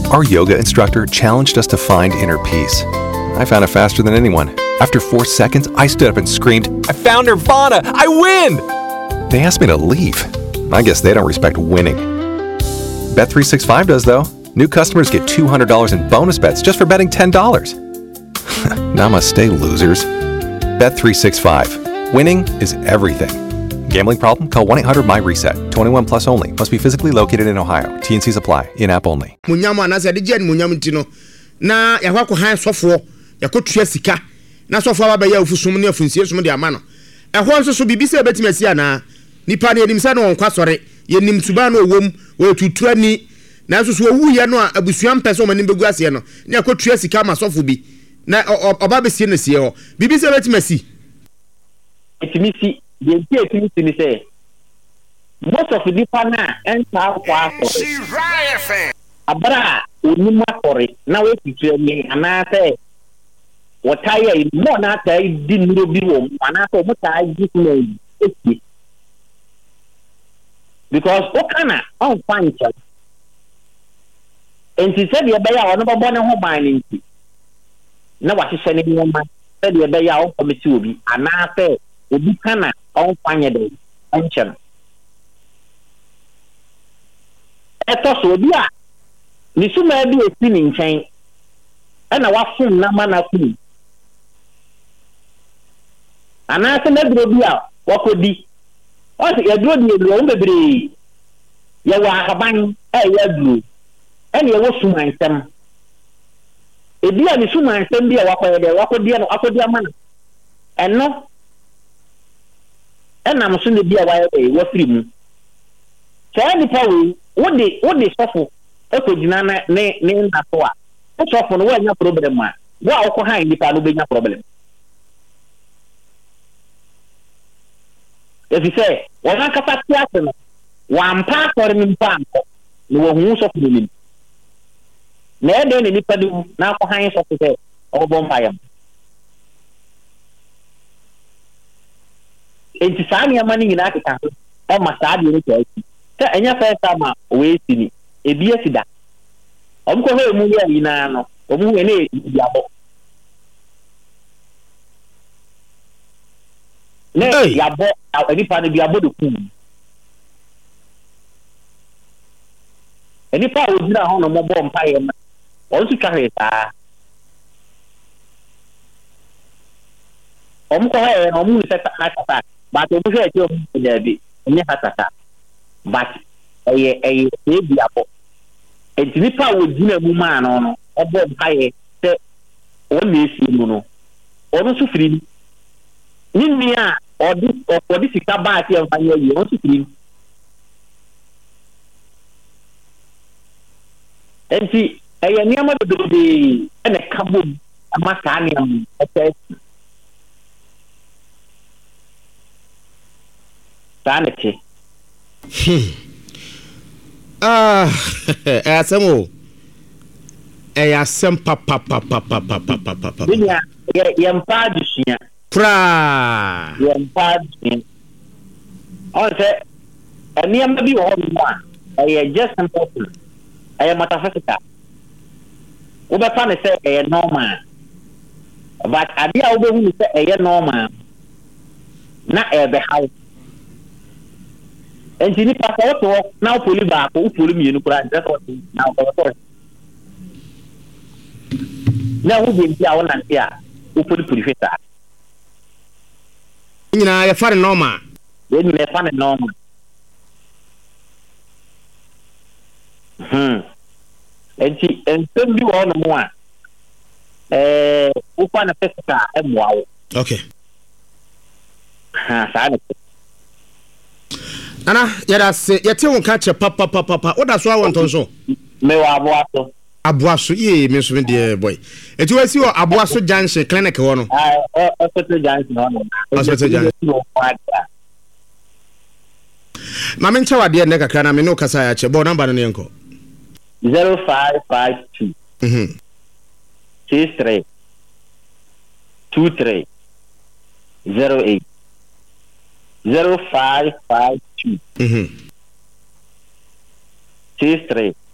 Our yoga instructor challenged us to find inner peace. I found it faster than anyone. After 4 seconds, I stood up and screamed, "I found Nirvana! I win!" They asked me to leave. I guess they don't respect winning. Bet365 does, though. New customers get $200 in bonus bets just for betting $10. Namaste, losers. Bet365. Winning is everything. Gambling problem? Call 1-800-MY-RESET. 21 plus only. Must be physically located in Ohio. T&Cs apply. In-app only. Munyama anase de je munyam ntino na ya kwa han sofo ya kotua sika na sofo aba ya ofusum ne afunsie sum de ama no ehwo nso so bibisa betimasi ana nipa ne enim sa no nkwa sore ye nim suba no owom o tutu ani na nso so owu ye no abusuam pese o manim begu ase no na kotua sika ma sofo bi na oba besie na sie ho bibisa betimasi etimisi the etimisi ni say most of the pana enter kwa so abra onima kore na we tutu ani ana say wotaya mo na ta di nuro bi wo ana so mo ta ji no eki because okana on fancha enti se de be ya ono bobo ne ho ban ni nti na wahihye ne nyoma se de be ya on committee obi ana say obi kana on fanye de anchen eto so obi a ni suma bi esi ni nchen ana wafum na mana ku ana se na duro bi a wakodi o se yaduro di elu o bebre ya wa haban ya duro ene ya wo suma nsem ebi a ni suma nsem bi a wakodi no akodi amana eno enam so ne bi a wa firi mu so any power wo de sofo ekogina na ne na so a sofo no wa nya problem a wo a wo han nipa no be nya problem if you say wona kata tiase no wa mpa kore mi mpa nko no wo hu sofo ni na ede ne nipa du na ko han sofo se o bo mpa yam enti saani amani nyina akeka o ma saadi ni kwa eki ta enya first time we sini ebi asida omko he mu ya nyina no omu we ne diabo ne yabo eni pa ne diabo de ku eni pa o dira ho no mo bo mpa ye ma o su ka he ta omko he no mu se ta ta but o buhe ti o debi nya hatata but eye biabo entini pa wo dina mu ma no obo mpaye se o na esi mu no o no sufiri ni mia odi sika ba ti en fanye yi o sufiri enti eye ni amado de ene kabo amaka ni am sanity asemo asem papa yempa dusia pra yempa dusia on se eniam bi ho mo a just simple metaphysical we be fan say normal but adia we be hu say normal na be how enti ni pasa to na poli ba ko poli mienu kura just what na ko na wo bi a wona ntia wo poli feta nyina ya fa normal ye ni le fa normal enti ensem bi wo no mo a wo fa na feta e mo awo okay sa na ana yada se yete won ka che papa oda so awon ton so me wa aboaso ye me so me de boy eti wasi o aboaso junction clinic wo no hospital junction hospital junction ma men chawa de ne kakra na me no kasa ya che bo number no ne enko 0552 63 23 08 0552 63